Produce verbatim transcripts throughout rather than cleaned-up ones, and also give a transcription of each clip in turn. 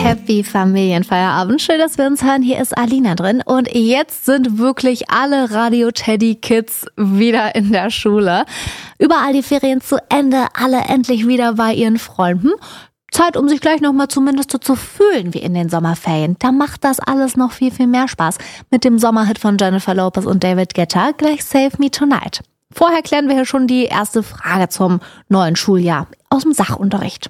Happy Familienfeierabend. Schön, dass wir uns hören. Hier ist Alina drin. Und jetzt sind wirklich alle Radio Teddy Kids wieder in der Schule. Überall die Ferien zu Ende, alle endlich wieder bei ihren Freunden. Zeit, um sich gleich nochmal zumindest so zu fühlen wie in den Sommerferien. Da macht das alles noch viel, viel mehr Spaß. Mit dem Sommerhit von Jennifer Lopez und David Guetta, gleich Save Me Tonight. Vorher klären wir hier schon die erste Frage zum neuen Schuljahr aus dem Sachunterricht.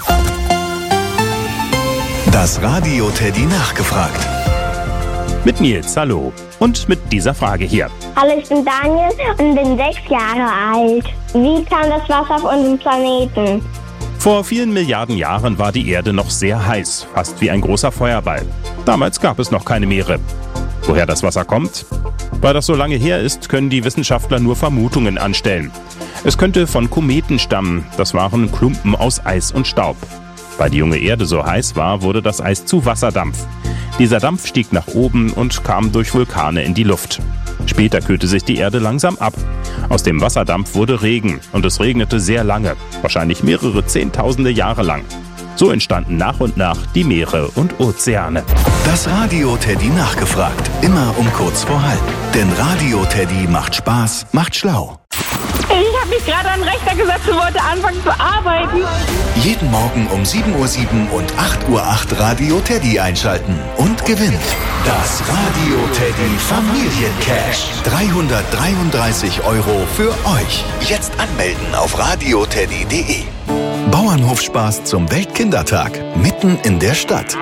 Das Radio Teddy nachgefragt. Mit Nils, hallo. Und mit dieser Frage hier. Hallo, ich bin Daniel und bin sechs Jahre alt. Wie kam das Wasser auf unserem Planeten? Vor vielen Milliarden Jahren war die Erde noch sehr heiß, fast wie ein großer Feuerball. Damals gab es noch keine Meere. Woher das Wasser kommt? Weil das so lange her ist, können die Wissenschaftler nur Vermutungen anstellen. Es könnte von Kometen stammen. Das waren Klumpen aus Eis und Staub. Weil die junge Erde so heiß war, wurde das Eis zu Wasserdampf. Dieser Dampf stieg nach oben und kam durch Vulkane in die Luft. Später kühlte sich die Erde langsam ab. Aus dem Wasserdampf wurde Regen und es regnete sehr lange, wahrscheinlich mehrere Zehntausende Jahre lang. So entstanden nach und nach die Meere und Ozeane. Das Radio Teddy nachgefragt. Immer um kurz vor halb. Denn Radio Teddy macht Spaß, macht schlau. Ich habe mich gerade an den Rechner gesetzt und wollte anfangen zu arbeiten. Jeden Morgen um sieben Uhr sieben und acht Uhr acht Radio Teddy einschalten und gewinnt das Radio Teddy Familiencash. dreihundertdreiunddreißig Euro für euch. Jetzt anmelden auf radio teddy punkt de. Bauernhofspaß zum Weltkindertag, mitten in der Stadt.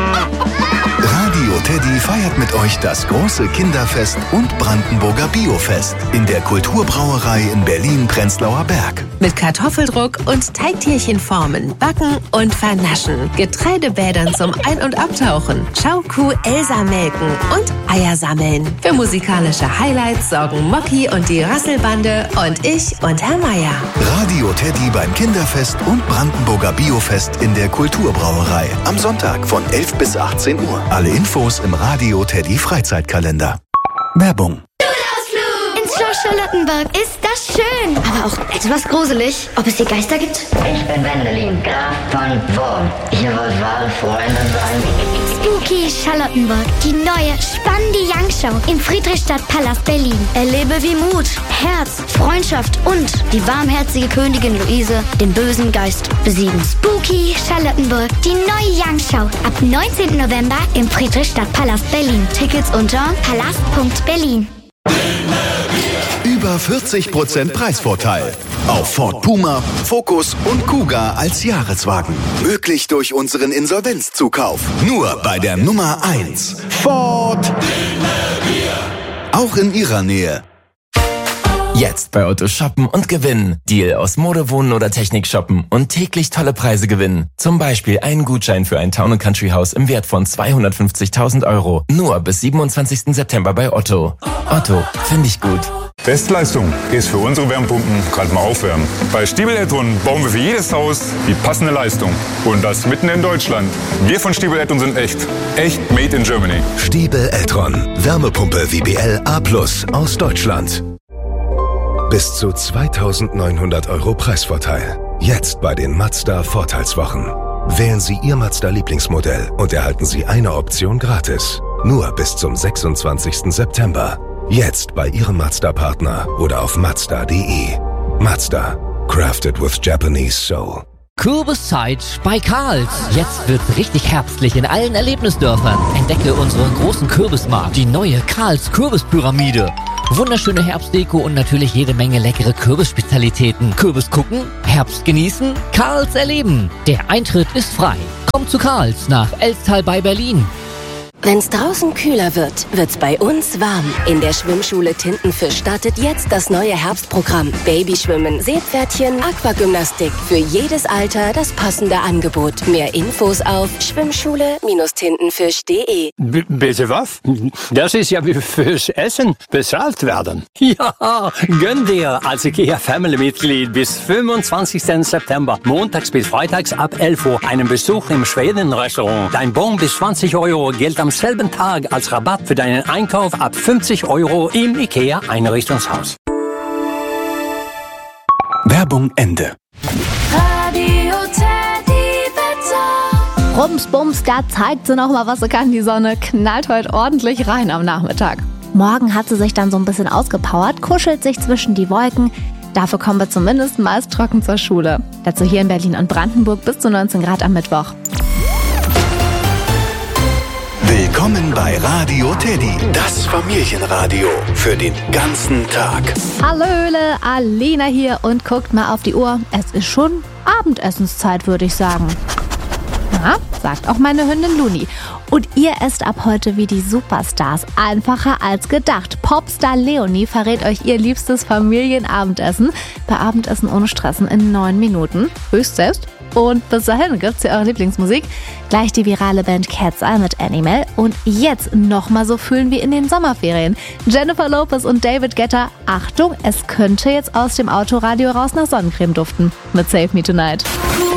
Radio Teddy feiert mit euch das große Kinderfest und Brandenburger Biofest in der Kulturbrauerei in Berlin-Prenzlauer Berg. Mit Kartoffeldruck und Teigtierchenformen, Backen und Vernaschen, Getreidebädern zum Ein- und Abtauchen, Schaukuh Elsa melken und Eier sammeln. Für musikalische Highlights sorgen Mocky und die Rasselbande und ich und Herr Meier. Radio Teddy beim Kinderfest und Brandenburger Biofest in der Kulturbrauerei. Am Sonntag von elf bis achtzehn Uhr. Alle Infos im Radio Teddy Freizeitkalender. Werbung. Ins Schloss Charlottenburg ist das schön, aber auch etwas gruselig. Ob es hier Geister gibt? Ich bin Wendelin, Graf von Wurm. Ihr wollt wahre Freunde sein? Spooky Charlottenburg, die neue, spannende Young-Show im Friedrichstadtpalast Berlin. Erlebe wie Mut, Herz, Freundschaft und die warmherzige Königin Luise den bösen Geist besiegen. Spooky Charlottenburg, die neue Young-Show ab neunzehnten November im Friedrichstadtpalast Berlin. Tickets unter palast punkt berlin. Über vierzig Prozent Preisvorteil auf Ford Puma, Focus und Kuga als Jahreswagen. Möglich durch unseren Insolvenzzukauf. Nur bei der Nummer eins. Ford. Auch in Ihrer Nähe. Jetzt bei Otto shoppen und gewinnen. Deal aus Mode, Wohnen oder Technik shoppen und täglich tolle Preise gewinnen. Zum Beispiel einen Gutschein für ein Town and Country Haus im Wert von zweihundertfünfzigtausend Euro. Nur bis siebenundzwanzigsten September bei Otto. Otto, finde ich gut. Bestleistung ist für unsere Wärmepumpen gerade mal aufwärmen. Bei Stiebel Eltron bauen wir für jedes Haus die passende Leistung. Und das mitten in Deutschland. Wir von Stiebel Eltron sind echt. Echt made in Germany. Stiebel Eltron. Wärmepumpe W B L A plus aus Deutschland. Bis zu zweitausendneunhundert Euro Preisvorteil. Jetzt bei den Mazda Vorteilswochen. Wählen Sie Ihr Mazda Lieblingsmodell und erhalten Sie eine Option gratis. Nur bis zum sechsundzwanzigsten September. Jetzt bei Ihrem Mazda-Partner oder auf mazda punkt de. Mazda. Crafted with Japanese Soul. Kürbiszeit bei Karls. Jetzt wird's richtig herbstlich in allen Erlebnisdörfern. Entdecke unseren großen Kürbismarkt, die neue Karls Kürbispyramide. Wunderschöne Herbstdeko und natürlich jede Menge leckere Kürbisspezialitäten. Kürbis gucken, Herbst genießen, Karls erleben. Der Eintritt ist frei. Kommt zu Karls nach Elstal bei Berlin. Wenn's draußen kühler wird, wird's bei uns warm. In der Schwimmschule Tintenfisch startet jetzt das neue Herbstprogramm. Babyschwimmen, Seepferdchen, Aquagymnastik. Für jedes Alter das passende Angebot. Mehr Infos auf schwimmschule Tintenfisch punkt de. B- bitte was? Das ist ja wie fürs Essen bezahlt werden. Ja, gönn dir als IKEA Family-Mitglied bis fünfundzwanzigsten September, montags bis freitags ab elf Uhr, einen Besuch im Schweden-Restaurant. Dein Bon bis zwanzig Euro gilt am selben Tag als Rabatt für deinen Einkauf ab fünfzig Euro im IKEA-Einrichtungshaus. Werbung Ende. Radio Teddy Wetter. Rums, bums, da zeigt sie noch mal, was sie kann. Die Sonne knallt heute ordentlich rein am Nachmittag. Morgen hat sie sich dann so ein bisschen ausgepowert, kuschelt sich zwischen die Wolken. Dafür kommen wir zumindest meist trocken zur Schule. Dazu hier in Berlin und Brandenburg bis zu neunzehn Grad am Mittwoch. Willkommen bei Radio Teddy, das Familienradio für den ganzen Tag. Hallöle, Alina hier und guckt mal auf die Uhr. Es ist schon Abendessenszeit, würde ich sagen. Ja, sagt auch meine Hündin Luni. Und ihr esst ab heute wie die Superstars. Einfacher als gedacht. Popstar Leonie verrät euch ihr liebstes Familienabendessen. Bei Abendessen ohne Stressen in neun Minuten. Höchst selbst. Und bis dahin gibt's ja eure Lieblingsmusik. Gleich die virale Band Cat's Eye mit Animal. Und jetzt nochmal so fühlen wie in den Sommerferien. Jennifer Lopez und David Guetta. Achtung, es könnte jetzt aus dem Autoradio raus nach Sonnencreme duften. Mit Save Me Tonight.